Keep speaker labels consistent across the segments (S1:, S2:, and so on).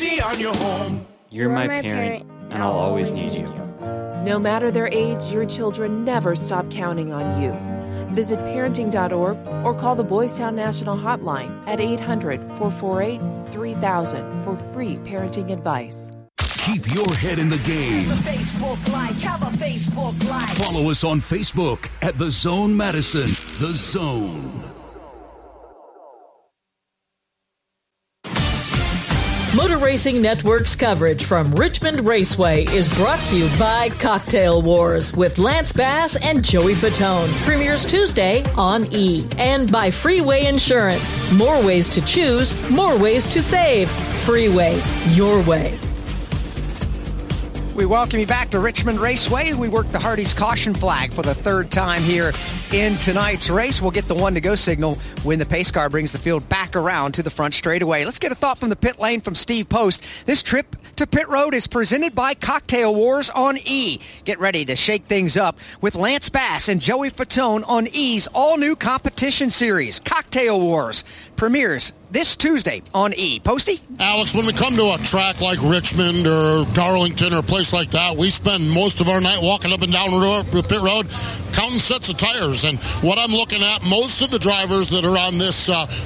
S1: easy on your home.
S2: You're my parent, and I'll always need you.
S3: No matter their age, your children never stop counting on you. Visit parenting.org or call the Boys Town National Hotline at 800-448-3000 for free parenting advice.
S4: Keep your head in the game. Follow us on Facebook at The Zone Madison. The Zone.
S5: Motor Racing Network's coverage from Richmond Raceway is brought to you by Cocktail Wars with Lance Bass and Joey Fatone. Premieres Tuesday on E! And by Freeway Insurance. More ways to choose, more ways to save. Freeway, your way.
S6: We welcome you back to Richmond Raceway. We work the Hardee's caution flag for the third time here in tonight's race. We'll get the one-to-go signal when the pace car brings the field back around to the front straightaway. Let's get a thought from the pit lane from Steve Post. This trip to pit road is presented by Cocktail Wars on E! Get ready to shake things up with Lance Bass and Joey Fatone on E's all-new competition series, Cocktail Wars. Premieres this Tuesday on E! Posty?
S7: Alex, when we come to a track like Richmond or Darlington or a place like that, we spend most of our night walking up and down the pit road counting sets of tires. And what I'm looking at, most of the drivers that are on this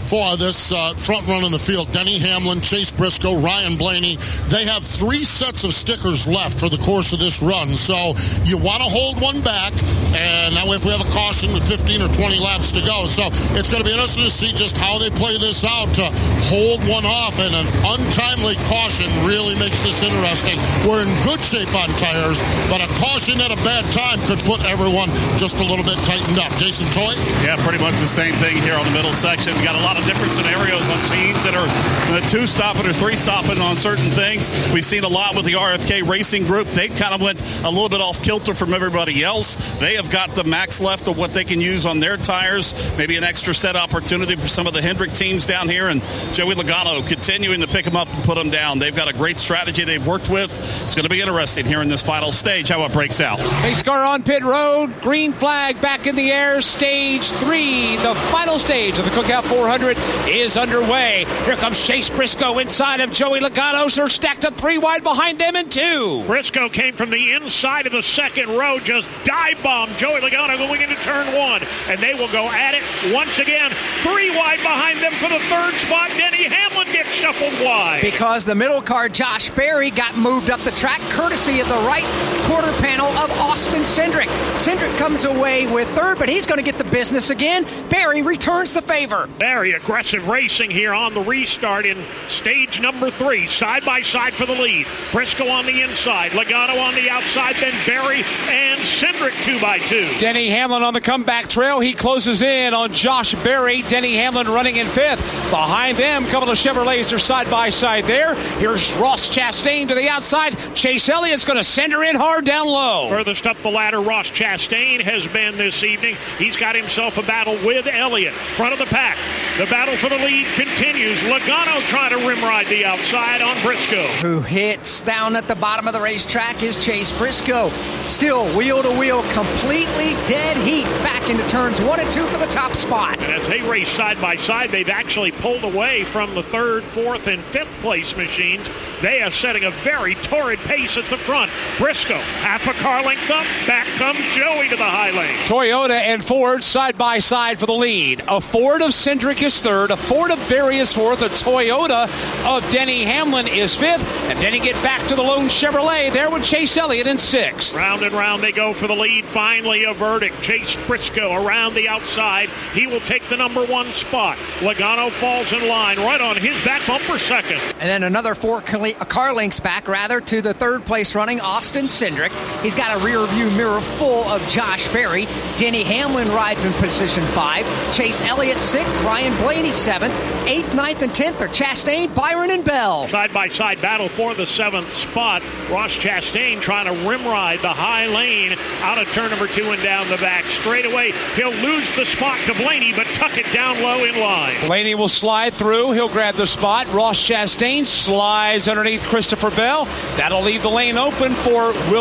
S7: front run in the field, Denny Hamlin, Chase Briscoe, Ryan Blaney, they have 3 sets of stickers left for the course of this run. So you want to hold one back, and now if we have a caution with 15 or 20 laps to go. So it's going to be interesting to see just how they play this out to hold one off, and an untimely caution really makes this interesting. We're in good shape on tires, but a caution at a bad time could put everyone just a little bit tightened up. Jason Toy?
S8: Yeah, pretty much the same thing here on the middle section. We got a lot of different scenarios on teams that are 2-stopping or 3-stopping on certain things. We've seen a lot with the RFK Racing Group. They kind of went a little bit off kilter from everybody else. They have got the max left of what they can use on their tires. Maybe an extra set opportunity for some of the Hendrick teams down here, and Joey Logano continuing to pick them up and put them down. They've got a great strategy they've worked with. It's going to be interesting here in this final stage how it breaks out.
S9: Pace car on pit road. Green flag back in the air. Stage 3, the final stage of the Cookout 400 is underway. Here comes Chase Briscoe inside of Joey Logano. They're stacked up 3 wide behind them and 2.
S10: Briscoe came from the inside of the second row, just dive bombed Joey Logano going into turn 1, and they will go at it once again. 3 wide behind them for the third spot. Denny Hamlin gets shuffled wide.
S6: Because the middle car, Josh Berry, got moved up the track courtesy of the right quarter panel of Austin Cindric. Cindric comes away with third, but he's going to get the business again. Berry returns the favor.
S10: Very aggressive racing here on the restart in stage number 3. Side by side for the lead. Briscoe on the inside. Logano on the outside. Then Berry and Cindric 2x2.
S9: Denny Hamlin on the comeback trail. He closes in on Josh Berry. Denny Hamlin running in 5th. Behind them, a couple of Chevrolets are side by side there. Here's Ross Chastain to the outside. Chase Elliott's going to send her in hard down low.
S10: Furthest up the ladder, Ross Chastain has been this evening. He's got himself a battle with Elliott. Front of the pack. The battle for the lead continues. Logano trying to rim ride the outside on Briscoe.
S6: Who hits down at the bottom of the racetrack is Chase Briscoe. Still wheel to wheel, completely dead heat back into turns 1 and 2 for the top spot.
S10: And as they race side by side, they've actually pulled away from the 3rd, 4th, and 5th place machines. They are setting a very torrid pace at the front. Briscoe, half a car length up. Back comes Joey to the high lane.
S9: Toyota and Ford side by side for the lead. A Ford of Cindric is 3rd. A Ford of Berry is 4th. A Toyota of Denny Hamlin is 5th. And then you get back to the lone Chevrolet there with Chase Elliott in 6th.
S10: Round and round they go for the lead. Finally a verdict. Chase Briscoe around the outside. He will take the number 1 spot. Logano falls in line right on his back bumper 2nd.
S6: And then another 4 car lengths back, rather, to the 3rd place running Austin Cindric. He's got a rear view mirror full of Josh Berry. Denny Hamlin rides in position 5. Chase Elliott 6th. Ryan Blaney 7th. 8th, 9th, and 10th are Chastain, Byron, and Bell.
S10: Side-by-side battle for the 7th spot. Ross Chastain trying to rim ride the high lane out of turn number 2 and down the back straightaway. He'll lose the spot to Blaney, but tuck it down low in line.
S9: Blaney will slide through. He'll grab the spot. Ross Chastain slides underneath Christopher Bell. That'll leave the lane open for Will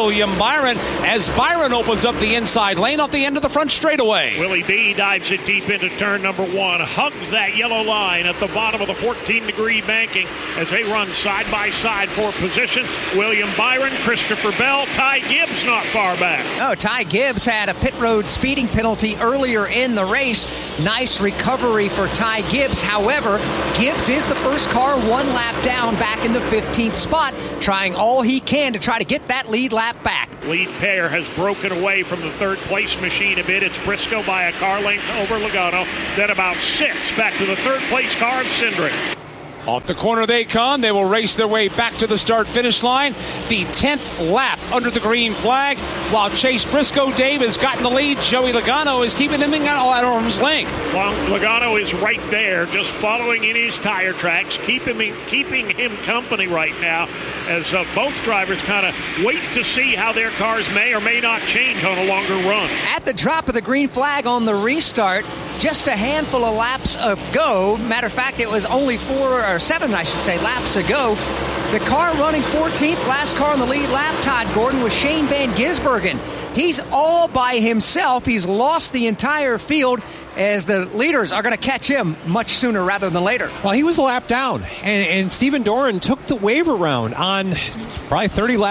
S9: William Byron as Byron opens up the inside lane off the end of the front straightaway.
S10: Willie B dives it deep into turn number 1, hugs that yellow line at the bottom of the 14-degree banking as they run side by side for position. William Byron, Christopher Bell, Ty Gibbs not far back.
S6: Oh, Ty Gibbs had a pit road speeding penalty earlier in the race. Nice recovery for Ty Gibbs. However, Gibbs is the first car one lap down back in the 15th spot, trying all he can to try to get that lead lap back.
S10: Lead pair has broken away from the third place machine a bit. It's Briscoe by a car length over Logano, then about 6 back to the third place car of Cindric.
S9: Off the corner they come. They will race their way back to the start-finish line. The 10th lap under the green flag. While Chase Briscoe, Dave, has gotten the lead, Joey Logano is keeping him at arm's length.
S10: Logano is right there, just following in his tire tracks, keeping him company right now, as both drivers kind of wait to see how their cars may or may not change on a longer run.
S6: At the drop of the green flag on the restart, just a handful of laps ago, matter of fact, it was only 7 laps ago, the car running 14th, last car on the lead lap, Todd Gordon, was Shane Van Gisbergen. He's all by himself. He's lost the entire field, as the leaders are going to catch him much sooner rather than later.
S1: Well, he was a lap down, and Stephen Doran took the waiver round on probably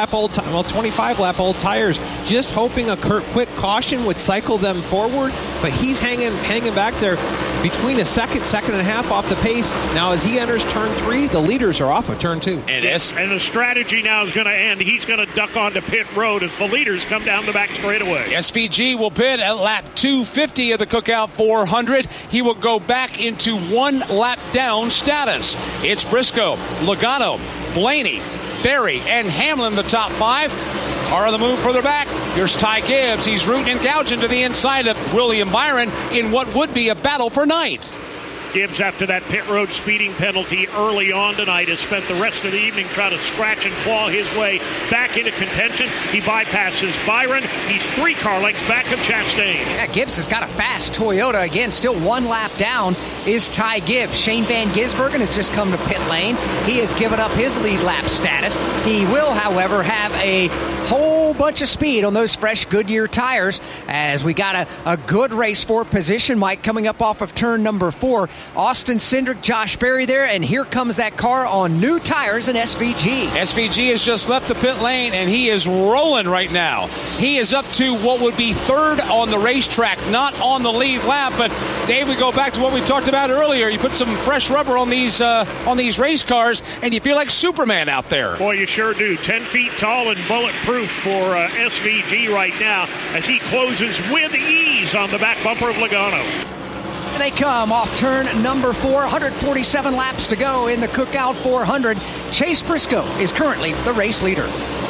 S1: 25-lap-old tires, just hoping a quick caution would cycle them forward, but he's hanging back there between a second and a half off the pace. Now, as he enters turn 3, the leaders are off of turn 2.
S10: And the strategy now is going to end. He's going to duck onto pit road as the leaders come down the back straightaway.
S9: SVG will pit at lap 250 of the Cookout 400. He will go back into 1 lap down status. It's Briscoe, Logano, Blaney, Berry, and Hamlin, the top 5. Car on the move further back. Here's Ty Gibbs. He's rooting and gouging to the inside of William Byron in what would be a battle for ninth.
S10: Gibbs, after that pit road speeding penalty early on tonight, has spent the rest of the evening trying to scratch and claw his way back into contention. He bypasses Byron. He's 3 car lengths back of Chastain.
S6: Yeah, Gibbs has got a fast Toyota. Again, still 1 lap down is Ty Gibbs. Shane Van Gisbergen has just come to pit lane. He has given up his lead lap status. He will, however, have a whole bunch of speed on those fresh Goodyear tires, as we got a good race for position, Mike, coming up off of turn number 4. Austin Cindric, Josh Berry there, and here comes that car on new tires in SVG.
S9: SVG has just left the pit lane, and he is rolling right now. He is up to what would be 3rd on the racetrack, not on the lead lap. But, Dave, we go back to what we talked about earlier. You put some fresh rubber on these race cars, and you feel like Superman out there.
S10: Boy, you sure do. 10 feet tall and bulletproof for SVG right now, as he closes with ease on the back bumper of Logano.
S6: They come off turn number 4, 147 laps to go in the Cookout 400. Chase Briscoe is currently the race leader.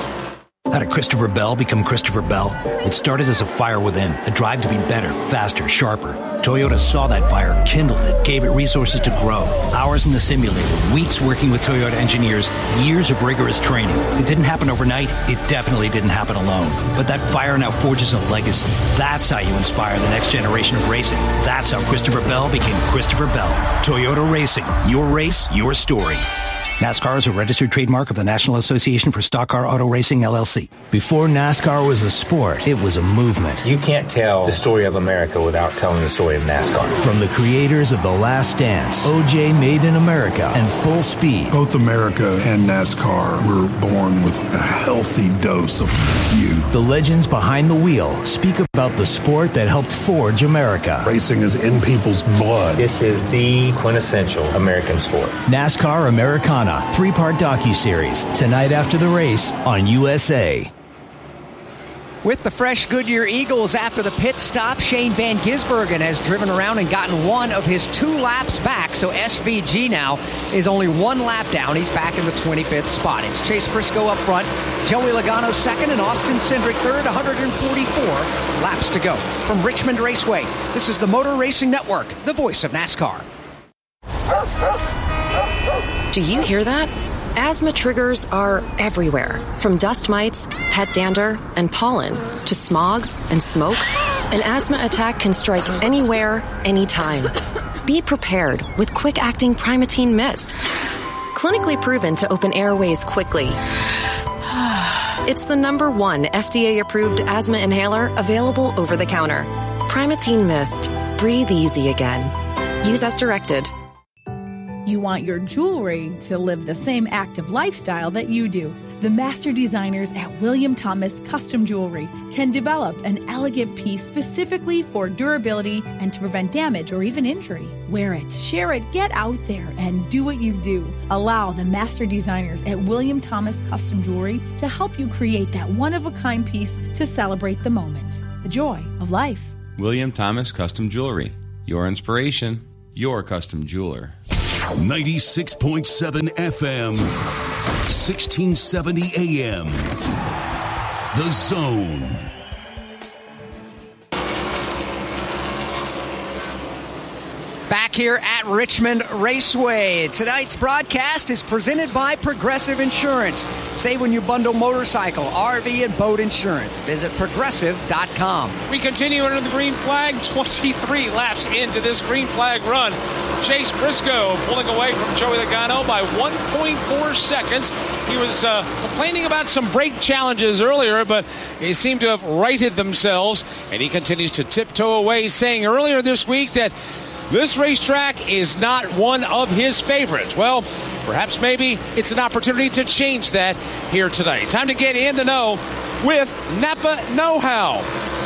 S11: How did Christopher Bell become Christopher Bell? It started as a fire within, a drive to be better, faster, sharper. Toyota saw that fire, kindled it, gave it resources to grow. Hours in the simulator, weeks working with Toyota engineers, years of rigorous training. It didn't happen overnight. It definitely didn't happen alone. But that fire now forges a legacy. That's how you inspire the next generation of racing. That's how Christopher Bell became Christopher Bell. Toyota Racing. Your race, your story. NASCAR is a registered trademark of the National Association for Stock Car Auto Racing, LLC.
S12: Before NASCAR was a sport, it was a movement.
S13: You can't tell the story of America without telling the story of NASCAR.
S12: From the creators of The Last Dance, OJ Made in America, and Full Speed.
S14: Both America and NASCAR were born with a healthy dose of youth.
S12: The legends behind the wheel speak about the sport that helped forge America.
S14: Racing is in people's blood.
S13: This is the quintessential American sport.
S12: NASCAR Americana. 3-part docuseries, tonight after the race on USA.
S6: With the fresh Goodyear Eagles after the pit stop, Shane Van Gisbergen has driven around and gotten 1 of his 2 laps back, so SVG now is only 1 lap down. He's back in the 25th spot. It's Chase Briscoe up front, Joey Logano 2nd, and Austin Cindric 3rd, 144 laps to go. From Richmond Raceway, this is the Motor Racing Network, the voice of NASCAR.
S15: Do you hear that? Asthma triggers are everywhere, from dust mites, pet dander, and pollen, to smog and smoke. An asthma attack can strike anywhere, anytime. Be prepared with quick-acting Primatene Mist. Clinically proven to open airways quickly It's the #1 FDA-approved asthma inhaler available over the counter. Primatene Mist. Breathe easy again. Use as directed.
S16: You want your jewelry to live the same active lifestyle that you do. The master designers at William Thomas Custom Jewelry can develop an elegant piece specifically for durability and to prevent damage or even injury. Wear it, share it, get out there and do what you do. Allow the master designers at William Thomas Custom Jewelry to help you create that one-of-a-kind piece to celebrate the moment, the joy of life.
S17: William Thomas Custom Jewelry. Your inspiration, your custom jeweler.
S4: 96.7 FM, 1670 AM. The Zone.
S6: Back here at Richmond Raceway. Tonight's broadcast is presented by Progressive Insurance. Save when you bundle motorcycle, RV, and boat insurance. Visit Progressive.com.
S9: We continue under the green flag, 23 laps into this green flag run. Chase Briscoe pulling away from Joey Logano by 1.4 seconds. He was complaining about some brake challenges earlier, but they seem to have righted themselves, and he continues to tiptoe away, saying earlier this week that this racetrack is not one of his favorites. Well, perhaps maybe it's an opportunity to change that here tonight. Time to get in the know with Napa Know-How.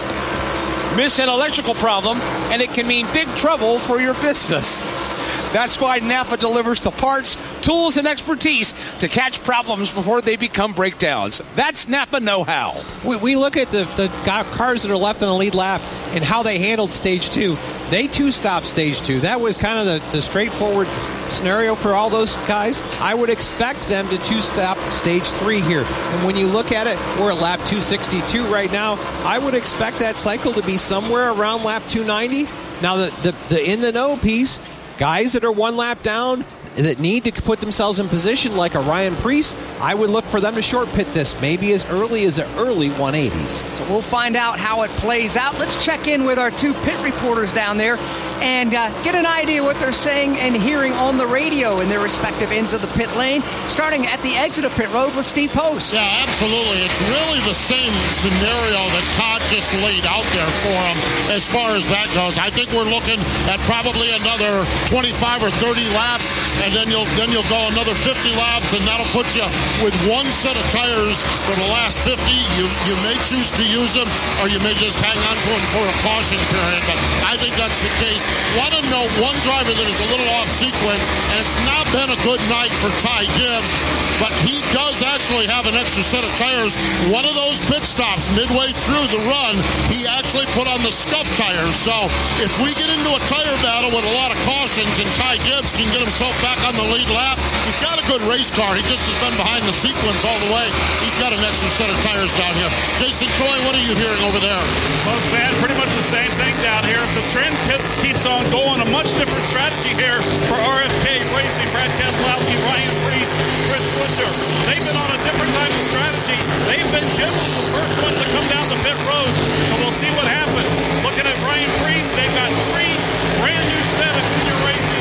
S9: Miss an electrical problem, and it can mean big trouble for your business. That's why Napa delivers the parts, tools, and expertise to catch problems before they become breakdowns. That's Napa Know-How.
S1: We look at the cars that are left on the lead lap and how they handled Stage 2. They too stopped Stage 2. That was kind of the straightforward scenario for all those guys. I would expect them to two-stop Stage 3 here. And when you look at it, we're at lap 262 right now. I would expect that cycle to be somewhere around lap 290. Now, the in-the-know piece, guys that are one lap down that need to put themselves in position like a Ryan Preece, I would look for them to short pit this, maybe as early as the early 180s.
S6: So we'll find out how it plays out. Let's check in with our two pit reporters down there and get an idea what they're saying and hearing on the radio in their respective ends of the pit lane, starting at the exit of pit road with Steve Post.
S7: Yeah, absolutely. It's really the same scenario that Todd just laid out there for him as far as that goes. I think we're looking at probably another 25 or 30 laps, and then you'll go another 50 laps, and that'll put you with one set of tires for the last 50. You may choose to use them, or you may just hang on to them for a caution period, but I think that's the case. Want to know one driver that is a little off sequence, and it's not been a good night for Ty Gibbs, but he does actually have an extra set of tires. One of those pit stops midway through the run, he actually put on the scuff tires. So if we get into a tire battle with a lot of cautions and Ty Gibbs can get himself back on the lead lap, he's got a good race car. He just has been behind the sequence all the way. He's got an extra set of tires down here. Jason Troy, what are you hearing over there?
S8: Well, Stan, pretty much the same thing down here. If the trend keeps on going, a much different strategy here for RFK Racing. Brad Keselowski, Ryan Preece, Chris Buescher. They've been on a different type of strategy. They've been generally the first ones to come down the pit road, so we'll see what happens. Looking at Ryan Preece, they've got three brand new set of junior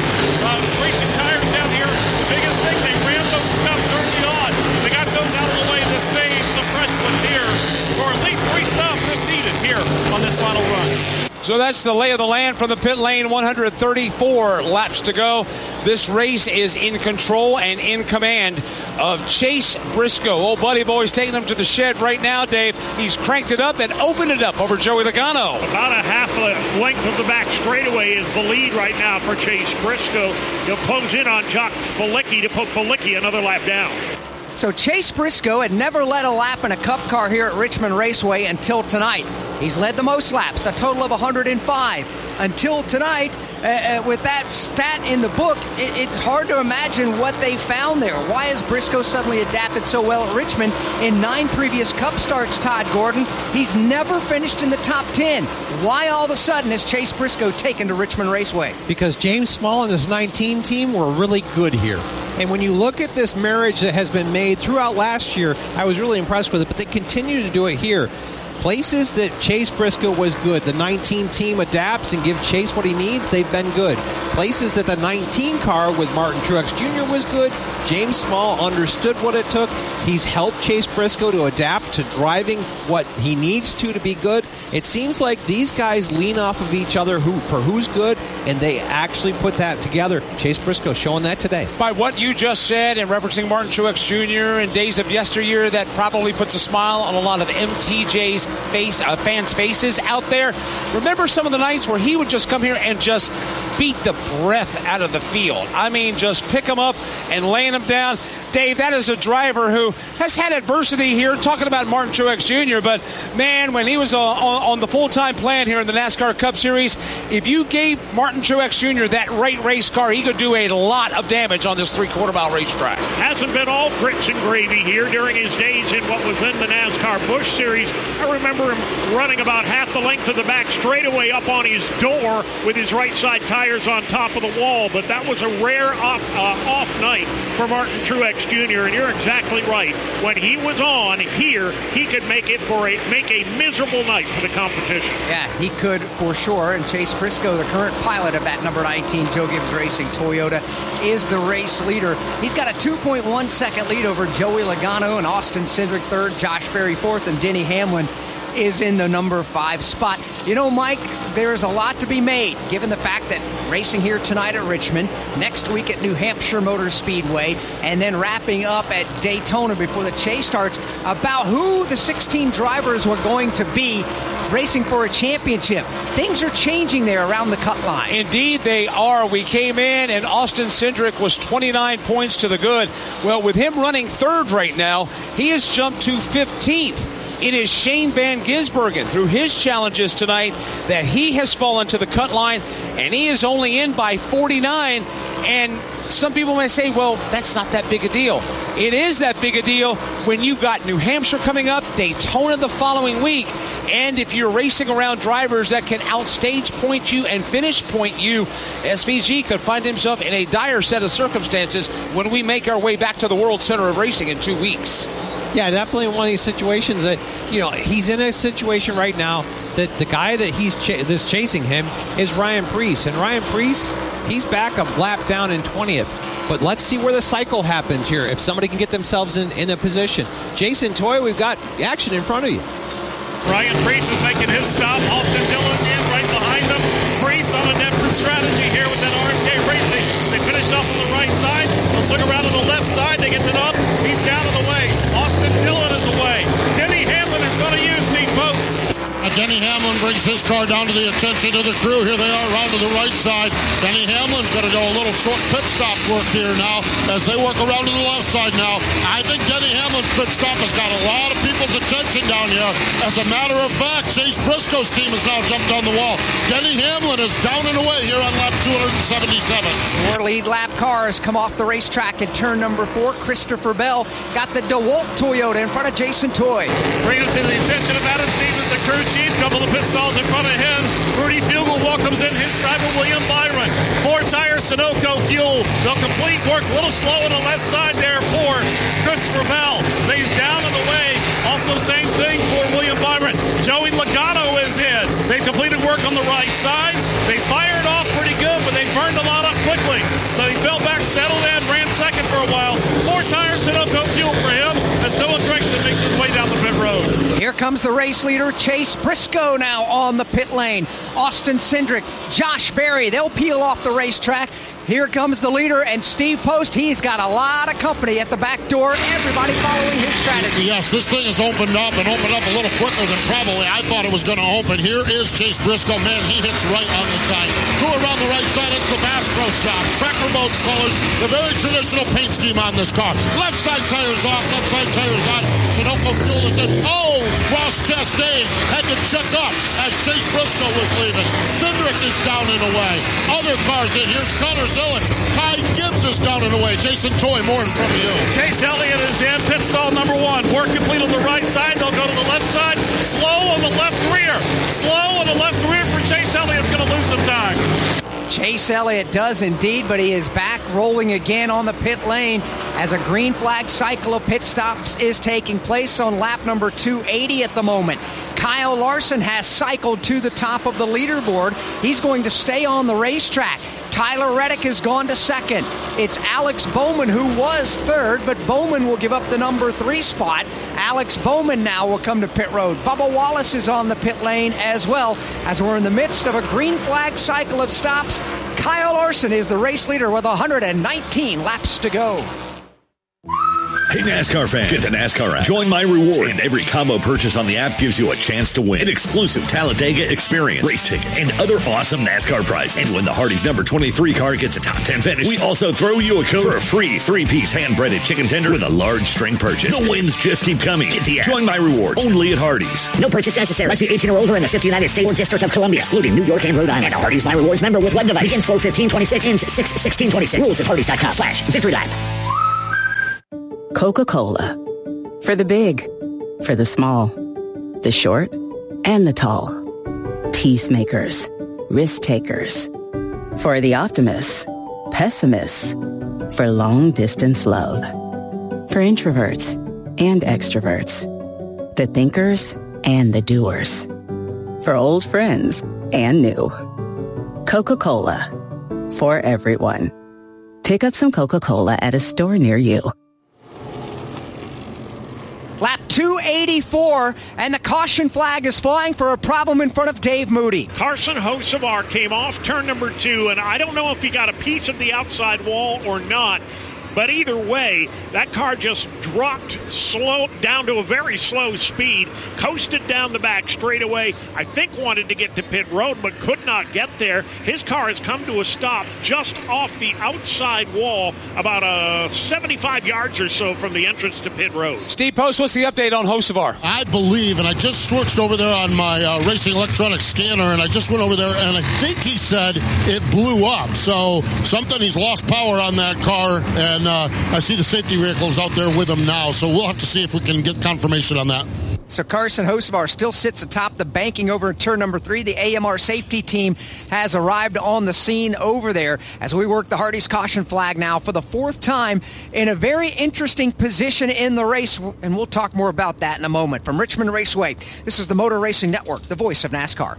S8: racing tires down here. The biggest thing, they ran those scuffs early on. They got those out of the way to save the fresh ones here for at least 3 stops if needed here on this final run.
S9: So that's the lay of the land from the pit lane. 134 laps to go. This race is in control and in command of Chase Briscoe. Old Buddy Boy's taking him to the shed right now, Dave. He's cranked it up and opened it up over Joey Logano.
S10: About a half a length of the back straightaway is the lead right now for Chase Briscoe. He'll close in on Jock Balicki to put Balicki another lap down.
S6: So Chase Briscoe had never led a lap in a Cup car here at Richmond Raceway until tonight. He's led the most laps, a total of 105. Until tonight, with that stat in the book, it's hard to imagine what they found there. Why has Briscoe suddenly adapted so well at Richmond? In 9 previous Cup starts, Todd Gordon, he's never finished in the top 10. Why all of a sudden has Chase Briscoe taken to Richmond Raceway?
S1: Because James Small and his 19 team were really good here. And when you look at this marriage that has been made throughout last year, I was really impressed with it, but they continue to do it here. Places that Chase Briscoe was good, the 19 team adapts and give Chase what he needs, they've been good. Places that the 19 car with Martin Truex Jr. was good, James Small understood what it took. He's helped Chase Briscoe to adapt to driving what he needs to be good. It seems like these guys lean off of each other for who's good, and they actually put that together. Chase Briscoe showing that today.
S9: By what you just said and referencing Martin Truex Jr. and days of yesteryear, that probably puts a smile on a lot of MTJ's fans' faces out there. Remember some of the nights where he would just come here and just beat the breath out of the field. I mean, just pick them up and laying them down. Dave, that is a driver who has had adversity here, talking about Martin Truex Jr., but, man, when he was on the full-time plan here in the NASCAR Cup Series, if you gave Martin Truex Jr. that right race car, he could do a lot of damage on this three-quarter-mile racetrack.
S10: Hasn't been all grits and gravy here during his days in what was then the NASCAR Busch Series. I remember him running about half the length of the back straightaway up on his door with his right-side tires on top of the wall, but that was a rare off night for Martin Truex Jr., and you're exactly right. When he was on here, he could make a miserable night for the competition.
S6: Yeah, he could for sure. And Chase Briscoe, the current pilot of that number 19 Joe Gibbs Racing Toyota, is the race leader. He's got a 2.1 second lead over Joey Logano and Austin Cindric third, Josh Berry fourth, and Denny Hamlin is in the number 5 spot. You know, Mike, there's a lot to be made, given the fact that racing here tonight at Richmond, next week at New Hampshire Motor Speedway, and then wrapping up at Daytona before the chase starts, about who the 16 drivers were going to be racing for a championship. Things are changing there around the cut line.
S9: Indeed, they are. We came in, and Austin Cindric was 29 points to the good. Well, with him running third right now, he has jumped to 15th. It is Shane Van Gisbergen, through his challenges tonight, that he has fallen to the cut line, and he is only in by 49. And some people may say, well, that's not that big a deal. It is that big a deal when you've got New Hampshire coming up, Daytona the following week, and if you're racing around drivers that can outstage point you and finish point you, SVG could find himself in a dire set of circumstances when we make our way back to the World Center of Racing in 2 weeks.
S1: Yeah, definitely one of these situations that, you know, he's in a situation right now that the guy that that's chasing him is Ryan Preece. And Ryan Preece, he's back a lap down in 20th. But let's see where the cycle happens here, if somebody can get themselves in a position. Jason Toy, we've got action in front of you.
S8: Ryan Preece is making his stop. Austin Dillon in right behind him. Preece on a different strategy here with that RFK Racing. They finished off on the right side. They'll swing around to the left side. They get it up. He's down and away. Austin Dillon is away. Denny Hamlin is going to use Steve Post.
S7: Denny Hamlin brings his car down to the attention of the crew. Here they are around to the right side. Denny Hamlin's going to do a little short pit stop work here now as they work around to the left side now. I think Denny Hamlin's pit stop has got a lot of people's attention down here. As a matter of fact, Chase Briscoe's team has now jumped on the wall. Denny Hamlin is down and away here on lap 277.
S6: 4 lead lap cars come off the racetrack at turn number 4. Christopher Bell got the DeWalt Toyota in front of Jason Toy.
S8: Bring it to the attention of Adam Stevens, the crew chief. Couple of pit stalls in front of him. Rudy Fugle welcomes in his driver, William Byron. 4 tires, Sunoco fuel. They'll complete work a little slow on the left side there for Christopher Bell. He's down and away. Also, same thing for William Byron. Joey Logano is in. They completed work on the right side. They fired off pretty good, but they burned a lot up quickly. So he fell back, settled in, ran second for a while. 4 tires, Sunoco fuel for him as Noah Gregson makes his way down the pit road.
S6: Here comes the race leader, Chase Briscoe, now on the pit lane. Austin Cindric, Josh Berry, they'll peel off the racetrack. Here comes the leader, and Steve Post. He's got a lot of company at the back door. Everybody following his strategy.
S7: Yes, this thing has opened up a little quicker than probably I thought it was going to open. Here is Chase Briscoe. Man, he hits right on the side. Go around the right side. It's the Bass Pro Shop. Tracker Boats colors. The very traditional paint scheme on this car. Left side tires off. Left side tires on. Sunoco fuel is in. Oh, Ross Chastain had to check up as Chase Briscoe was leaving. Cindric is down and away. Other cars in. Here's Connor Zillett. Ty Gibbs is down and away. Jason Toy, more in front of you.
S8: Chase Elliott is in pit stall number 1. Work complete on the right side. They'll go to the left side. Slow on the left rear. Slow on the left rear for Chase Elliott. It's going to lose some time.
S6: Chase Elliott does indeed, but he is back rolling again on the pit lane. as a green flag cycle of pit stops is taking place on lap number 280 at the moment. Kyle Larson has cycled to the top of the leaderboard. He's going to stay on the racetrack. Tyler Reddick has gone to second. It's Alex Bowman who was third, but Bowman will give up the number 3 spot. Alex Bowman now will come to pit road. Bubba Wallace is on the pit lane as well, as we're in the midst of a green flag cycle of stops. Kyle Larson is the race leader with 119 laps to go.
S18: Hey, NASCAR fans, get the NASCAR app. Join My Reward, and every combo purchase on the app gives you a chance to win an exclusive Talladega experience, race tickets, and other awesome NASCAR prizes. And when the Hardee's number 23 car gets a top 10 finish, we also throw you a code for a free 3-piece hand-breaded chicken tender with a large string purchase. The wins just keep coming. Get the app. Join My Rewards, only at Hardee's.
S19: No purchase necessary. Must be 18 or older in the 50 United States or District of Columbia, excluding New York and Rhode Island. And a Hardee's My Rewards member with web device. Begins 4/15/26, ends 6/16/26. Rules at Hardee's.com/Victory Lap.
S20: Coca-Cola. For the big, for the small, the short, and the tall. Peacemakers, risk takers. For the optimists, pessimists. For long-distance love. For introverts and extroverts. The thinkers and the doers. For old friends and new. Coca-Cola. For everyone. Pick up some Coca-Cola at a store near you.
S6: Lap 284, and the caution flag is flying for a problem in front of Dave Moody.
S10: Carson Hocevar came off turn number 2, and I don't know if he got a piece of the outside wall or not. But either way, that car just dropped slow down to a very slow speed, coasted down the back straightaway. I think wanted to get to pit road, but could not get there. His car has come to a stop just off the outside wall, about 75 yards or so from the entrance to pit road.
S9: Steve Post, what's the update on Hocevar?
S7: I believe, and I just switched over there on my racing electronic scanner, and I just went over there, and I think he said it blew up. So he's lost power on that car, and I see the safety vehicles out there with him now, so we'll have to see if we can get confirmation on that.
S6: So Carson Hocevar still sits atop the banking over in turn number 3. The AMR safety team has arrived on the scene over there as we work the Hardee's caution flag now for the 4th time in a very interesting position in the race, and we'll talk more about that in a moment. From Richmond Raceway, this is the Motor Racing Network, the voice of NASCAR.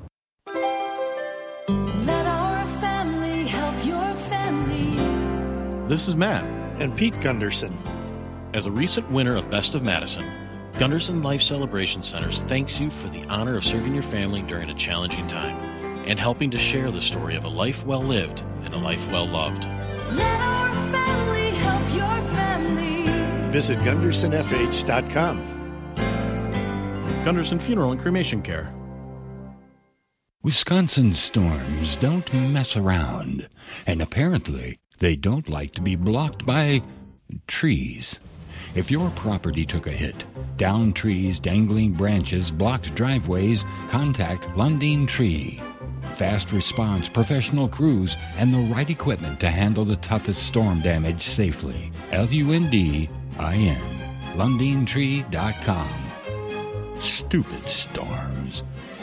S21: Let our family help your family.
S22: This is Matt and Pete Gunderson. As a recent winner of Best of Madison, Gunderson Life Celebration Centers thanks you for the honor of serving your family during a challenging time and helping to share the story of a life well lived and a life well loved.
S21: Let our family help your family.
S22: Visit GundersonFH.com. Gunderson Funeral and Cremation Care.
S23: Wisconsin storms don't mess around, and apparently they don't like to be blocked by trees. If your property took a hit, downed trees, dangling branches, blocked driveways, contact Lundin Tree. Fast response, professional crews, and the right equipment to handle the toughest storm damage safely. LUNDIN. LundinTree.com. Stupid storms.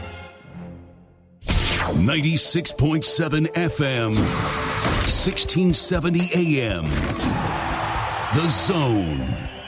S4: 96.7 FM, 1670 AM. The Zone.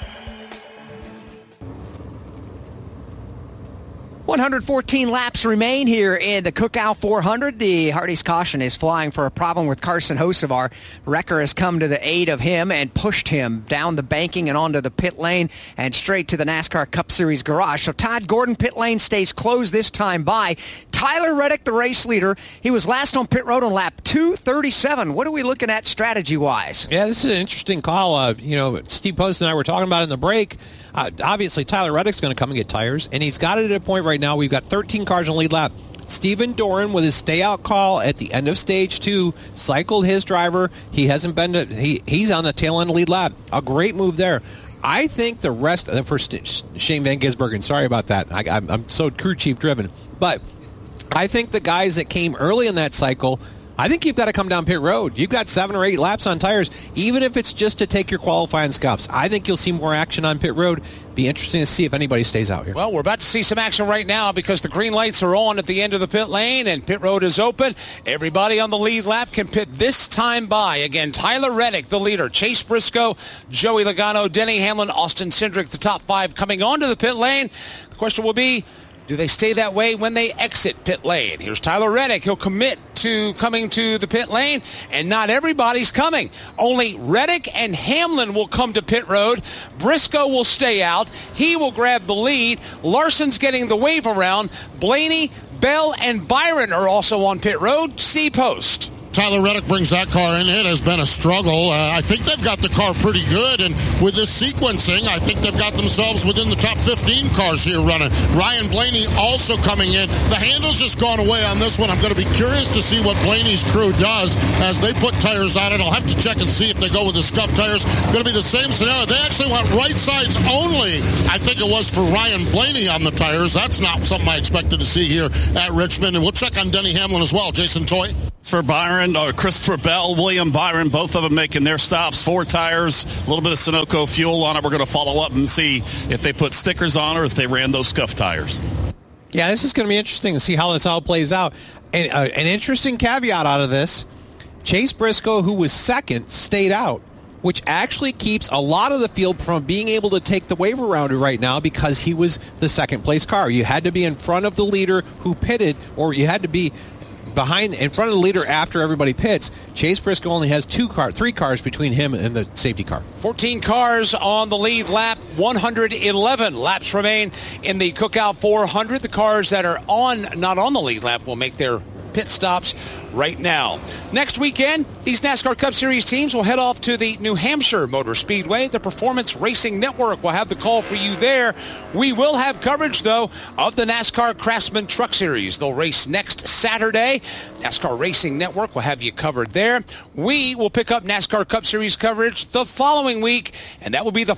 S6: 114 laps remain here in the Cookout 400. The Hardee's caution is flying for a problem with Carson Hocevar. Wrecker has come to the aid of him and pushed him down the banking and onto the pit lane and straight to the NASCAR Cup Series garage. So Todd Gordon pit lane stays closed this time by. Tyler Reddick, the race leader, he was last on pit road on lap 237. What are we looking at strategy-wise?
S1: Yeah, this is an interesting call. Steve Post and I were talking about it in the break. Obviously, Tyler Reddick's going to come and get tires, and he's got it at a point right now. We've got 13 cars on lead lap. Stephen Doran, with his stay-out call at the end of stage 2, cycled his driver. He hasn't been to, he's on the tail end of lead lap. A great move there. I think the rest, for Shane Van Gisbergen, sorry about that. I'm so crew chief driven. But I think the guys that came early in that cycle I think you've got to come down pit road. You've got 7 or 8 laps on tires, even if it's just to take your qualifying scuffs. I think you'll see more action on pit road. Be interesting to see if anybody stays out here.
S9: Well, we're about to see some action right now because the green lights are on at the end of the pit lane and pit road is open. Everybody on the lead lap can pit this time by. Again, Tyler Reddick, the leader. Chase Briscoe, Joey Logano, Denny Hamlin, Austin Cindric, the top 5 coming onto the pit lane. The question will be, do they stay that way when they exit pit lane? Here's Tyler Reddick. He'll commit to coming to the pit lane, and not everybody's coming. Only Reddick and Hamlin will come to pit road. Briscoe will stay out. He will grab the lead. Larson's getting the wave around. Blaney, Bell, and Byron are also on pit road. C-post.
S7: Tyler Reddick brings that car in. It has been a struggle. I think they've got the car pretty good, and with this sequencing, I think they've got themselves within the top 15 cars here running. Ryan Blaney also coming in. The handle's just gone away on this one. I'm going to be curious to see what Blaney's crew does as they put tires on it. I'll have to check and see if they go with the scuff tires. Going to be the same scenario. They actually went right sides only, I think it was, for Ryan Blaney on the tires. That's not something I expected to see here at Richmond, and we'll check on Denny Hamlin as well. Jason Toy.
S8: For Byron, Christopher Bell, William Byron, both of them making their stops. 4 tires, a little bit of Sunoco fuel on it. We're going to follow up and see if they put stickers on or if they ran those scuff tires.
S1: Yeah, this is going to be interesting to see how this all plays out. And an interesting caveat out of this, Chase Briscoe, who was second, stayed out, which actually keeps a lot of the field from being able to take the wave around right now because he was the second-place car. You had to be in front of the leader who pitted, or you had to be in front of the leader after everybody pits. Chase Briscoe only has 3 cars between him and the safety car.
S9: 14 cars on the lead lap. 111 laps remain in the Cookout 400. The cars that are not on the lead lap will make their pit stops right now. Next weekend, these NASCAR Cup Series teams will head off to the New Hampshire Motor Speedway. The Performance Racing Network will have the call for you there. We will have coverage, though, of the NASCAR Craftsman Truck Series. They'll race next Saturday. NASCAR Racing Network will have you covered there. We will pick up NASCAR Cup Series coverage the following week, and that will be the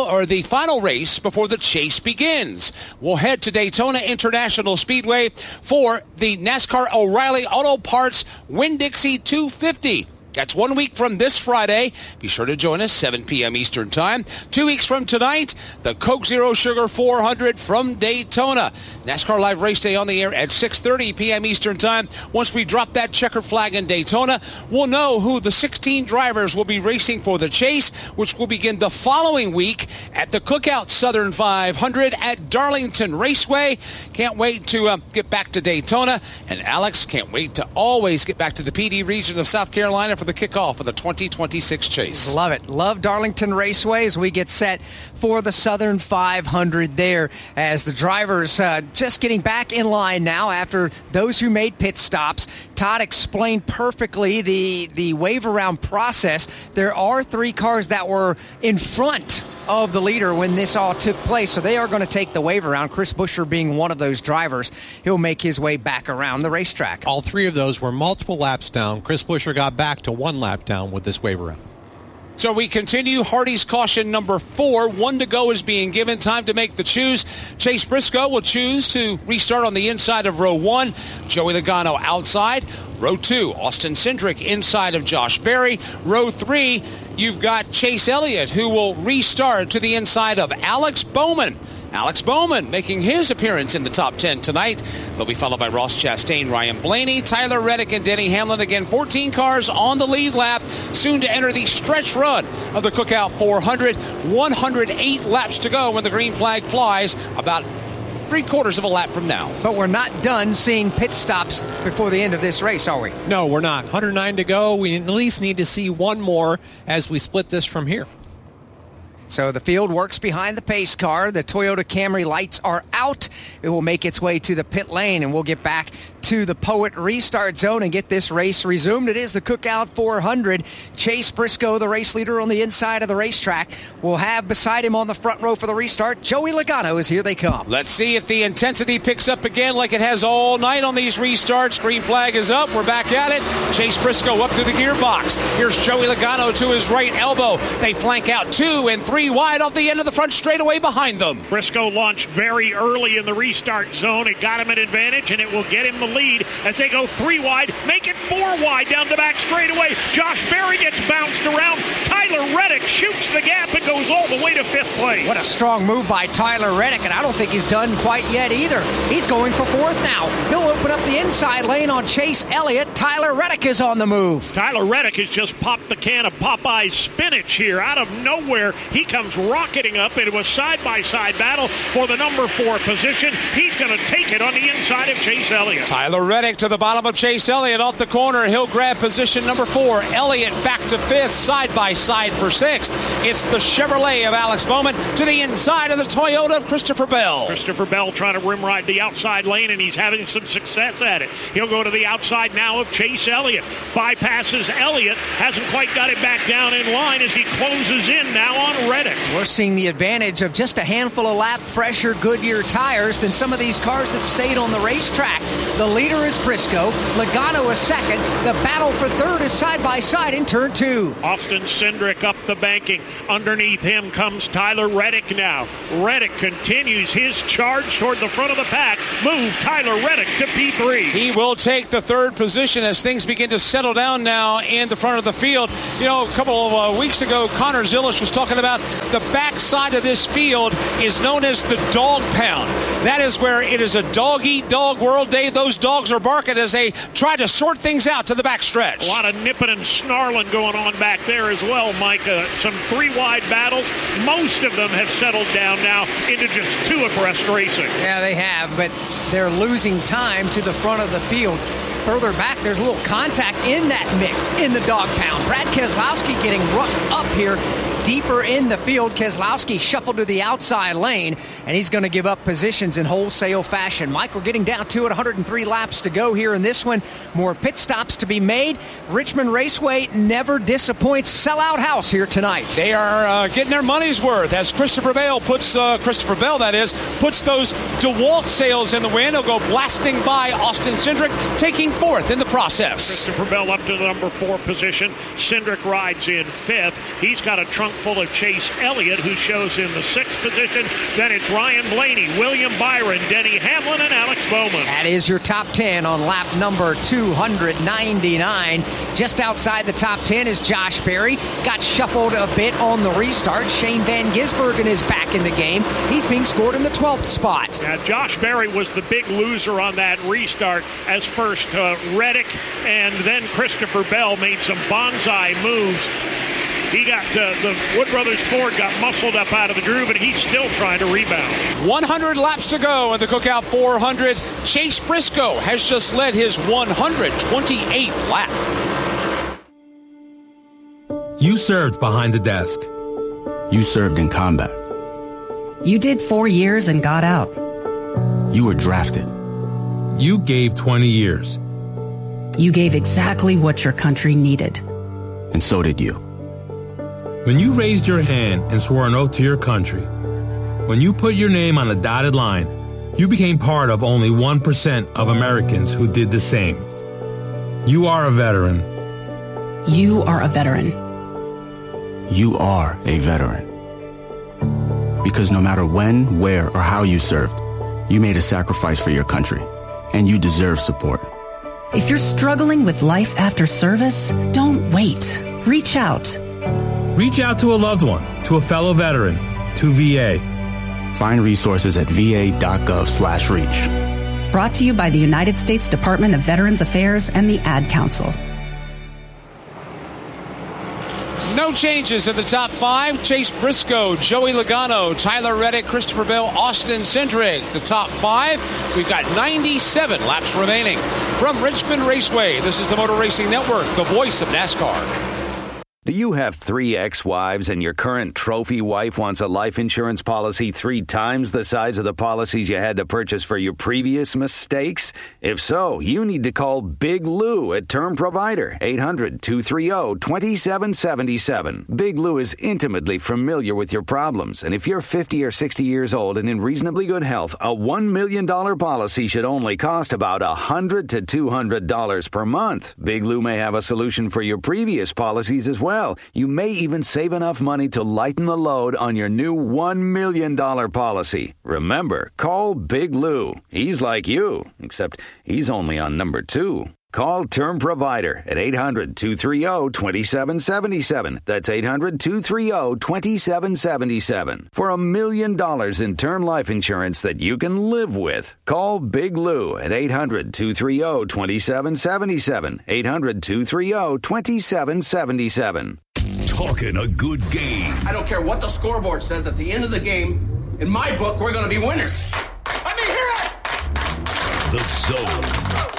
S9: final race before the chase begins. We'll head to Daytona International Speedway for the NASCAR O'Reilly Auto Parts Winn-Dixie 250. That's 1 week from this Friday. Be sure to join us, 7 p.m. Eastern Time. 2 weeks from tonight, the Coke Zero Sugar 400 from Daytona. NASCAR Live Race Day on the air at 6:30 p.m. Eastern Time. Once we drop that checker flag in Daytona, we'll know who the 16 drivers will be racing for the chase, which will begin the following week at the Cookout Southern 500 at Darlington Raceway. Can't wait to get back to Daytona. And Alex, can't wait to always get back to the PD region of South Carolina for the kickoff of the 2026 chase.
S6: Love it. Love Darlington Raceway as we get set for the Southern 500 there as the drivers just getting back in line now after those who made pit stops. Todd explained perfectly the wave around process. There are 3 cars that were in front of the leader when this all took place, so they are going to take the wave around. Chris Buescher being one of those drivers. He'll make his way back around the racetrack.
S1: All 3 of those were multiple laps down. Chris Buescher got back to 1 lap down with this wave around.
S9: So we continue. Hardy's caution number 4. 1 to go is being given. Time to make the choose. Chase Briscoe will choose to restart on the inside of row 1. Joey Logano outside. Row 2, Austin Cindric inside of Josh Berry. Row 3, you've got Chase Elliott, who will restart to the inside of Alex Bowman. Alex Bowman making his appearance in the top 10 tonight. They'll be followed by Ross Chastain, Ryan Blaney, Tyler Reddick, and Denny Hamlin. Again, 14 cars on the lead lap, soon to enter the stretch run of the Cookout 400. 108 laps to go when the green flag flies, about 3/4 of a lap from now.
S6: But we're not done seeing pit stops before the end of this race, are we?
S1: No, we're not. 109 to go. We at least need to see 1 more as we split this from here.
S6: So the field works behind the pace car. The Toyota Camry lights are out. It will make its way to the pit lane, and we'll get back to the Poet restart zone and get this race resumed. It is the Cookout 400. Chase Briscoe, the race leader on the inside of the racetrack, will have beside him on the front row for the restart, Joey Logano. As here they come.
S9: Let's see if the intensity picks up again like it has all night on these restarts. Green flag is up. We're back at it. Chase Briscoe up to the gearbox. Here's Joey Logano to his right elbow. They flank out 2 and 3 3 wide off the end of the front straightaway behind them.
S10: Briscoe launched very early in the restart zone. It got him an advantage, and it will get him the lead as they go 3 wide, make it 4 wide down the back straightaway. Josh Berry gets bounced around. Tyler Reddick shoots the gap and goes all the way to 5th place.
S6: What a strong move by Tyler Reddick, and I don't think he's done quite yet either. He's going for 4th now. He'll open up the inside lane on Chase Elliott. Tyler Reddick is on the move.
S10: Tyler Reddick has just popped the can of Popeye's spinach here. Out of nowhere, he comes rocketing up into a side-by-side battle for the number 4 position. He's going to take it on the inside of Chase Elliott.
S9: Tyler Reddick to the bottom of Chase Elliott off the corner. He'll grab position number 4. Elliott back to 5th, side-by-side for 6th. It's the Chevrolet of Alex Bowman to the inside of the Toyota of Christopher Bell.
S10: Christopher Bell trying to rim ride the outside lane, and he's having some success at it. He'll go to the outside now of Chase Elliott. Bypasses Elliott, hasn't quite got it back down in line as he closes in now on Reddick.
S6: We're seeing the advantage of just a handful of lap fresher Goodyear tires than some of these cars that stayed on the racetrack. The leader is Briscoe. Logano is second. The battle for third is side-by-side in turn 2.
S10: Austin Cindric up the banking. Underneath him comes Tyler Reddick now. Reddick continues his charge toward the front of the pack. Move Tyler Reddick to P3.
S9: He will take the 3rd position as things begin to settle down now in the front of the field. You know, a couple of weeks ago, Connor Zilish was talking about the backside of this field is known as the dog pound. That is where it is a dog-eat-dog world day. Those dogs are barking as they try to sort things out to the backstretch.
S10: A lot of nipping and snarling going on back there as well, Mike. Some 3 wide battles. Most of them have settled down now into just 2 abreast racing.
S6: Yeah, they have, but they're losing time to the front of the field. Further back, there's a little contact in that mix in the dog pound. Brad Keselowski getting roughed up here deeper in the field. Keselowski shuffled to the outside lane, and he's going to give up positions in wholesale fashion. Mike, we're getting down to it. 103 laps to go here in this one. More pit stops to be made. Richmond Raceway never disappoints. Sellout house here tonight.
S9: They are getting their money's worth as Christopher Bell puts those DeWalt sales in the wind. He'll go blasting by Austin Cindric, taking 4th in the process.
S10: Christopher Bell up to the number 4 position. Cindric rides in 5th. He's got a trunk full of Chase Elliott, who shows in the 6th position. Then it's Ryan Blaney, William Byron, Denny Hamlin, and Alex Bowman.
S6: That is your top 10 on lap number 299. Just outside the top 10 is Josh Berry. Got shuffled a bit on the restart. Shane Van Gisbergen is back in the game. He's being scored in the 12th spot.
S10: Now, Josh Berry was the big loser on that restart as first Reddick and then Christopher Bell made some bonsai moves. He got the Wood Brothers Ford got muscled up out of the groove, and he's still trying to rebound.
S9: 100 laps to go in the Cookout 400. Chase Briscoe has just led his 128th lap.
S2: You served behind the desk. You served in combat.
S3: You did 4 years and got out.
S2: You were drafted. You gave 20 years.
S3: You gave exactly what your country needed.
S2: And so did you. When you raised your hand and swore an oath to your country, when you put your name on a dotted line, you became part of only 1% of Americans who did the same. You are a veteran.
S3: You are a veteran.
S2: You are a veteran. Because no matter when, where, or how you served, you made a sacrifice for your country, and you deserve support.
S3: If you're struggling with life after service, don't wait. Reach out.
S2: Reach out to a loved one, to a fellow veteran, to VA. Find resources at va.gov/reach.
S3: Brought to you by the United States Department of Veterans Affairs and the Ad Council.
S9: No changes in the top 5. Chase Briscoe, Joey Logano, Tyler Reddick, Christopher Bell, Austin Cindric. The top 5. We've got 97 laps remaining. From Richmond Raceway, this is the Motor Racing Network, the voice of NASCAR.
S5: Do you have 3 ex-wives and your current trophy wife wants a life insurance policy 3 times the size of the policies you had to purchase for your previous mistakes? If so, you need to call Big Lou at Term Provider, 800-230-2777. Big Lou is intimately familiar with your problems, and if you're 50 or 60 years old and in reasonably good health, a $1 million policy should only cost about $100 to $200 per month. Big Lou may have a solution for your previous policies as well. well, you may even save enough money to lighten the load on your new $1 million policy. Remember, call Big Lou. He's like you, except he's only on number 2. Call Term Provider at 800-230-2777. That's 800-230-2777. For $1 million in term life insurance that you can live with. Call Big Lou at 800-230-2777. 800-230-2777.
S4: Talking a good game.
S11: I don't care what the scoreboard says. At the end of the game, in my book, we're going to be winners. Let me hear it!
S4: The Zone.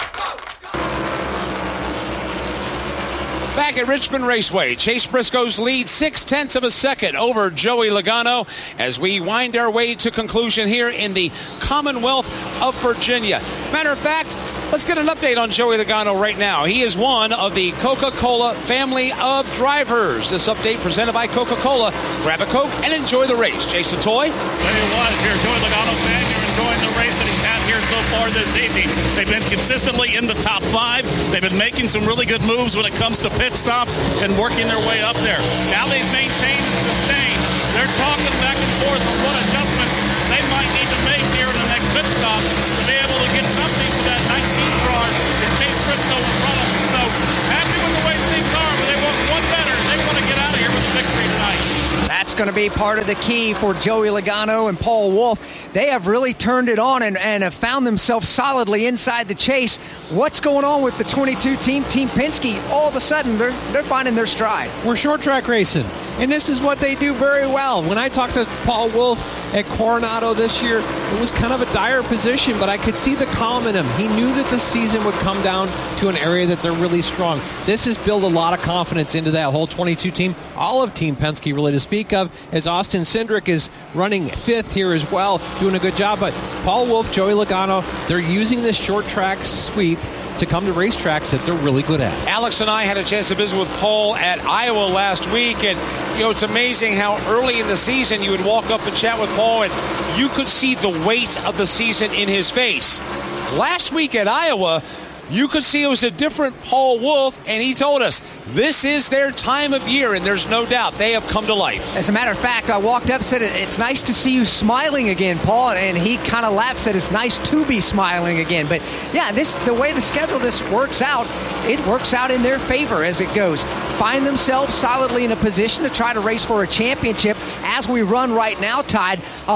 S9: Back at Richmond Raceway, Chase Briscoe's lead 0.6 of a second over Joey Logano as we wind our way to conclusion here in the Commonwealth of Virginia. Matter of fact, let's get an update on Joey Logano right now. He is one of the Coca-Cola family of drivers. This update presented by Coca-Cola. Grab a Coke and enjoy the race. Jason Toy.
S8: Tell you what, if you're a Joey Logano fan, you're enjoying the race that he's had here so far this evening. They've been consistently in the top 5. They've been making some really good moves when it comes to pit stops and working their way up there. Now they've maintained and sustained. They're talking back and forth on what adjustments they might need to make here in the next pit stop to be able to get something for that 19th car that Chase Briscoe in front of them. So happy with the way things are, but they want one better. They want to get out of here with a victory tonight.
S6: That's going to be part of the key for Joey Logano and Paul Wolfe. They have really turned it on and have found themselves solidly inside the chase. What's going on with the 22 team, Team Penske? All of a sudden, they're finding their stride.
S1: We're short track racing, and this is what they do very well. When I talked to Paul Wolfe at Coronado this year, it was kind of a dire position, but I could see the calm in him. He knew that the season would come down to an area that they're really strong. This has built a lot of confidence into that whole 22 team, all of Team Penske really to speak of, as Austin Cindric is running 5th here as well, doing a good job. But Paul Wolfe, Joey Logano, they're using this short track sweep to come to racetracks that they're really good at.
S9: Alex and I had a chance to visit with Paul at Iowa last week, and it's amazing how early in the season you would walk up and chat with Paul and you could see the weight of the season in his face. Last week at Iowa, you could see it was a different Paul Wolfe, and he told us this is their time of year, and there's no doubt they have come to life.
S6: As a matter of fact, I walked up and said, it's nice to see you smiling again, Paul, and he kind of laughed, said it's nice to be smiling again. But yeah, the way the schedule works out, it works out in their favor as it goes. Find themselves solidly in a position to try to race for a championship as we run right now, tied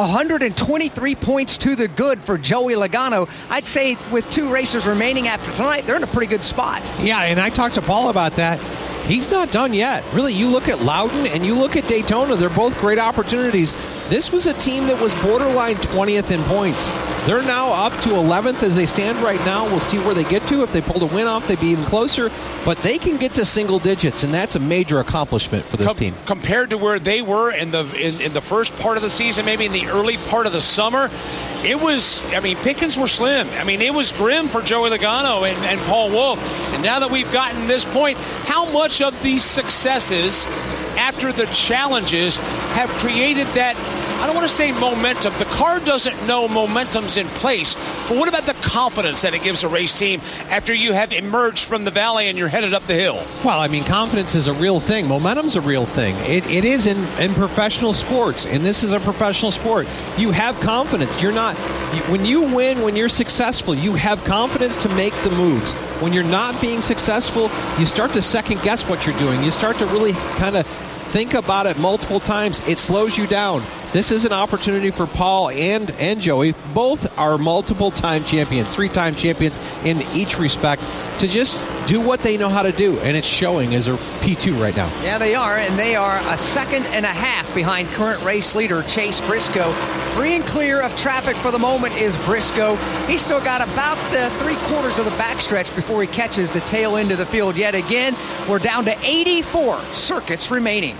S6: 123 points to the good for Joey Logano. I'd say with 2 races remaining after tonight, they're in a pretty good spot.
S1: Yeah, and I talked to Paul about that. He's not done yet. Really, you look at Loudon and you look at Daytona, they're both great opportunities. This was a team that was borderline 20th in points. They're now up to 11th as they stand right now. We'll see where they get to. If they pulled a win off, they'd be even closer. But they can get to single digits, and that's a major accomplishment for this team.
S9: Compared to where they were in the first part of the season, maybe in the early part of the summer, it was, pickings were slim. It was grim for Joey Logano and Paul Wolfe. And now that we've gotten this point, how much of these successes after the challenges have created that, I don't want to say momentum. The car doesn't know momentum's in place. But what about the confidence that it gives a race team after you have emerged from the valley and you're headed up the hill?
S1: Well, confidence is a real thing. Momentum's a real thing. It is in professional sports, and this is a professional sport. You have confidence. When you win, when you're successful, you have confidence to make the moves. When you're not being successful, you start to second guess what you're doing. You start to really kind of think about it multiple times. It slows you down. This is an opportunity for Paul and Joey. Both are multiple-time champions, 3-time champions in each respect, to just do what they know how to do, and it's showing as a P2 right now.
S6: Yeah, they are, and they are a second and a half behind current race leader Chase Briscoe. Free and clear of traffic for the moment is Briscoe. He's still got about the 3/4 of the backstretch before he catches the tail end of the field yet again. We're down to 84 circuits remaining.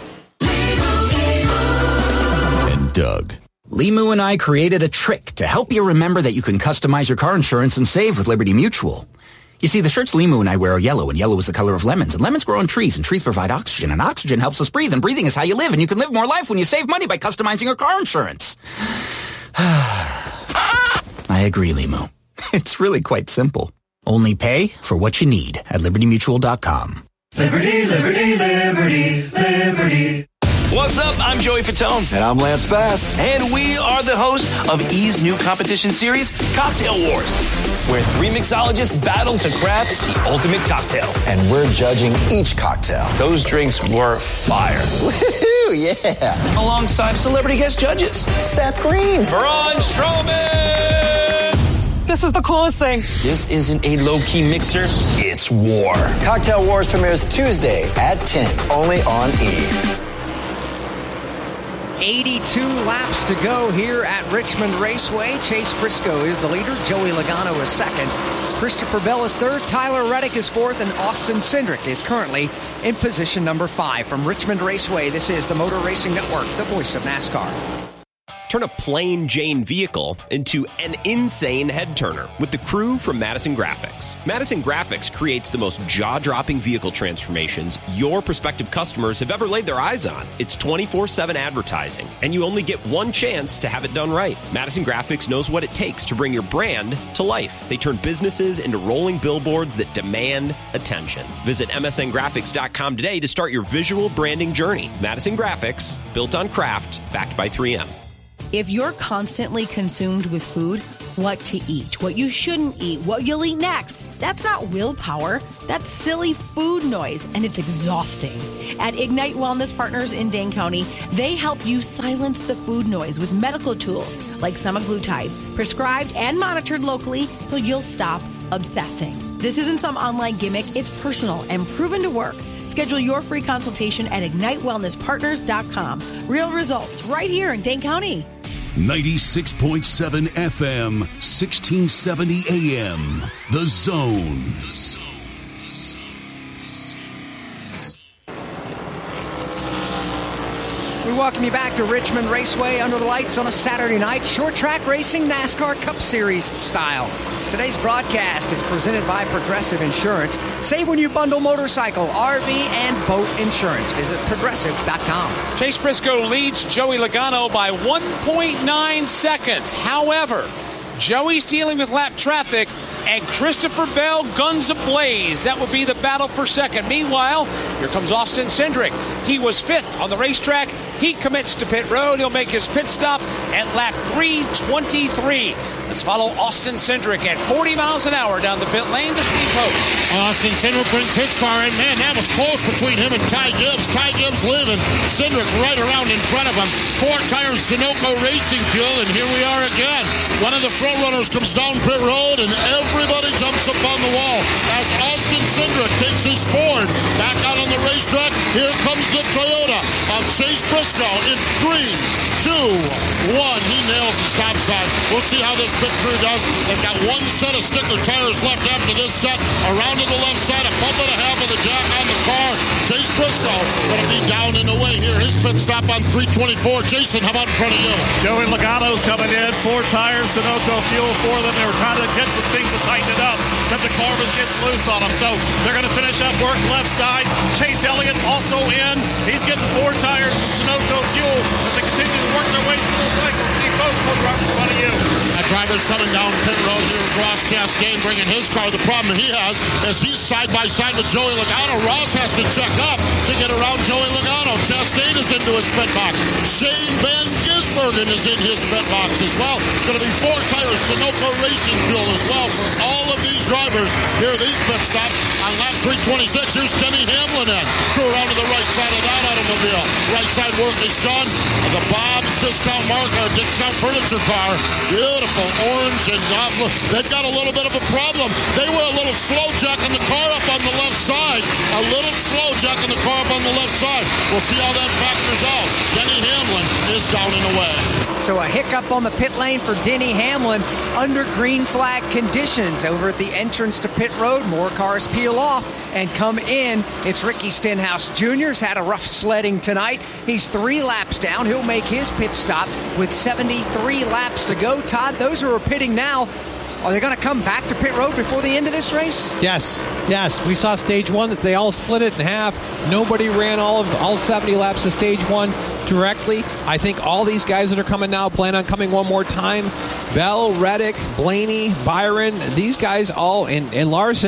S13: Doug. Limu and I created a trick to help you remember that you can customize your car insurance and save with Liberty Mutual. You see, the shirts Limu and I wear are yellow, and yellow is the color of lemons, and lemons grow on trees, and trees provide oxygen, and oxygen helps us breathe, and breathing is how you live, and you can live more life when you save money by customizing your car insurance. I agree, Limu. It's really quite simple. Only pay for what you need at LibertyMutual.com.
S12: Liberty, liberty, liberty, liberty.
S14: What's up? I'm Joey Fatone.
S15: And I'm Lance Bass.
S14: And we are the host of E's new competition series, Cocktail Wars, where 3 mixologists battle to craft the ultimate cocktail.
S15: And we're judging each cocktail.
S14: Those drinks were fire.
S15: Woohoo, yeah.
S14: Alongside celebrity guest judges.
S15: Seth Green.
S14: Braun Strowman.
S24: This is the coolest thing.
S14: This isn't a low-key mixer. It's war.
S15: Cocktail Wars premieres Tuesday at 10, only on E.
S6: 82 laps to go here at Richmond Raceway. Chase Briscoe is the leader. Joey Logano is second. Christopher Bell is third. Tyler Reddick is fourth. And Austin Cindric is currently in position number 5. From Richmond Raceway, this is the Motor Racing Network, the voice of NASCAR.
S25: Turn a plain Jane vehicle into an insane head turner with the crew from Madison Graphics. Madison Graphics creates the most jaw-dropping vehicle transformations your prospective customers have ever laid their eyes on. It's 24/7 advertising, and you only get one chance to have it done right. Madison Graphics knows what it takes to bring your brand to life. They turn businesses into rolling billboards that demand attention. Visit msngraphics.com today to start your visual branding journey. Madison Graphics, built on craft, backed by 3M.
S26: If you're constantly consumed with food, what to eat, what you shouldn't eat, what you'll eat next, that's not willpower. That's silly food noise, and it's exhausting. At Ignite Wellness Partners in Dane County, they help you silence the food noise with medical tools like semaglutide, prescribed and monitored locally so you'll stop obsessing. This isn't some online gimmick. It's personal and proven to work. Schedule your free consultation at IgniteWellnessPartners.com. Real results right here in Dane County.
S4: 96.7 FM, 1670 AM. The Zone.
S6: We welcome you back to Richmond Raceway under the lights on a Saturday night. Short track racing, NASCAR Cup Series style. Today's broadcast is presented by Progressive Insurance. Save when you bundle motorcycle, RV, and boat insurance. Visit Progressive.com.
S9: Chase Briscoe leads Joey Logano by 1.9 seconds. However, Joey's dealing with lap traffic, and Christopher Bell guns ablaze. That would be the battle for second. Meanwhile, here comes Austin Cindric. He was 5th on the racetrack. He commits to pit road. He'll make his pit stop at lap 323. Let's follow Austin Cindric at 40 miles an hour down the pit lane to Steve Post.
S7: Austin Cindric brings his car in. Man, that was close between him and Ty Gibbs. Ty Gibbs leaving. Cindric right around in front of him. 4 tires Sunoco Racing Fuel, and here we are again. One of the front runners comes down pit road, and everybody jumps up on the wall as Austin Cindric takes his Ford back out on the racetrack. Here comes the Toyota of Chase Briscoe in 3, 2, 1. He nails the stop sign. We'll see how this pit crew does. They've got one set of sticker tires left after this set. Around to the left side, a pump and a half of the jack on the car. Chase Briscoe going to be down and away here. His pit stop on 324. Jason, how about in front of you?
S8: Joey Logano's coming in. 4 tires, Sunoco fuel for them. They were trying to get some things to tighten it up, but the car was getting loose on them. So they're going to finish up work left side. Chase Elliott also in. He's getting 4 tires of Sunoco fuel as they continue to work their way through the cycle. Steve Post will right in front of you.
S7: That driver's coming down pit road here with Ross Chastain bringing his car. The problem he has is he's side by side with Joey Logano. Ross has to check up to get around Joey Logano. Chastain is into his pit box. Shane Van Gisbergen is in his pit box as well. It's going to be 4 tires Sunoco Racing Fuel as well for all of these drivers. Here are these pit stops on lap 326. Here's Denny Hamlin in. Go around to the right side of that automobile. Right side work is done. The Bob's discount furniture car. Beautiful orange and they've got a little bit of a problem. They were a little slow jacking the car up on the left side. A little slow jacking the car up on the left side. We'll see how that factors out. Denny Hamlin is down and away.
S6: So a hiccup on the pit lane for Denny Hamlin under green flag conditions. Over at the entrance to pit road, more cars peel off and come in. It's Ricky Stenhouse Jr. has had a rough sledding tonight. He's 3 laps down. He'll make his pit stop with 73 laps to go. Todd, those who are pitting now, are they going to come back to pit road before the end of this race?
S1: Yes. We saw stage 1 that they all split it in half. Nobody ran all 70 laps of stage 1 directly. I think all these guys that are coming now plan on coming one more time. Bell, Reddick, Blaney, Byron, these guys all, and Larson,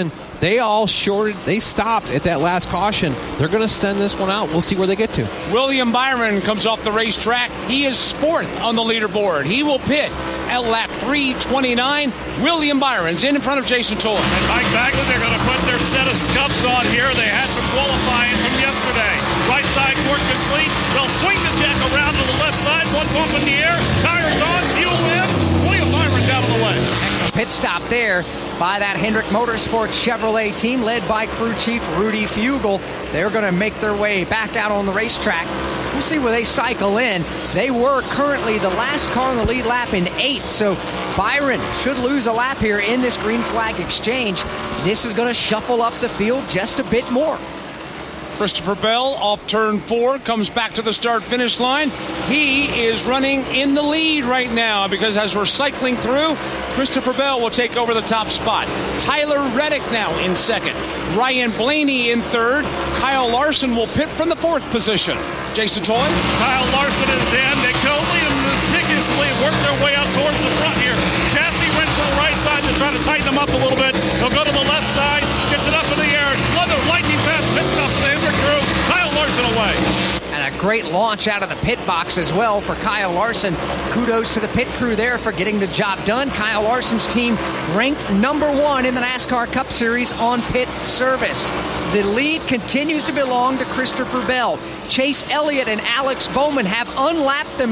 S1: They all shorted. They stopped at that last caution. They're going to send this one out. We'll see where they get to.
S9: William Byron comes off the racetrack. He is fourth on the leaderboard. He will pit at lap 329. William Byron's in front of Jason Toy.
S8: And Mike Bagley, they're going to put their set of scuffs on here. They had for qualifying from yesterday. Right side work complete. They'll swing the jack around to the left side. One pump in the air. Tires on. Fuel in. William Byron down on the way.
S6: Pit stop there by that Hendrick Motorsports Chevrolet team led by crew chief Rudy Fugel. They're going to make their way back out on the racetrack. We'll see where they cycle in. They were currently the last car on the lead lap in 8th, so Byron should lose a lap here in this green flag exchange. This is going to shuffle up the field just a bit more.
S9: Christopher Bell off turn 4, comes back to the start-finish line. He is running in the lead right now because as we're cycling through, Christopher Bell will take over the top spot. Tyler Reddick now in second. Ryan Blaney in third. Kyle Larson will pit from the 4th position. Jason Toy.
S8: Kyle Larson is in. They totally and meticulously work their way up towards the front here. Chassis wrench to the right side to try to tighten them up a little bit. They'll go to the left side, gets it up in the air. Another lightning fast pit stop for the Hendrick crew. Kyle Larson away.
S6: And a great launch out of the pit box as well for Kyle Larson. Kudos to the pit crew there for getting the job done. Kyle Larson's team ranked number 1 in the NASCAR Cup Series on pit service. The lead continues to belong to Christopher Bell. Chase Elliott and Alex Bowman have unlapped them